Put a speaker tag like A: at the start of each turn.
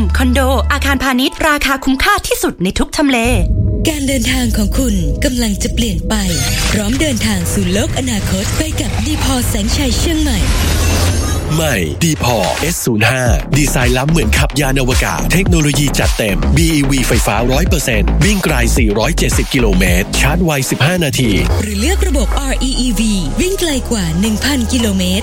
A: คอนโดอาคารพาณิชย์ราคาคุ้มค่าที่สุดในทุกทำเล
B: การเดินทางของคุณกำลังจะเปลี่ยนไปพร้อมเดินทางสู่โลกอนาคตไปกับดีพอแสงชัยเชียงใหม่
C: ใหม่ดีพอ S05 ดีไซน์ล้ำเหมือนขับยานอวกาศเทคโนโลยีจัดเต็ม BEV ไฟฟ้า 100% วิ่งไกล470กิโลเมตรชาร์จไว15นาที
B: หรือเลือกระบบ REEV วิ่งไกลกว่า 1,000 กิโลเมตร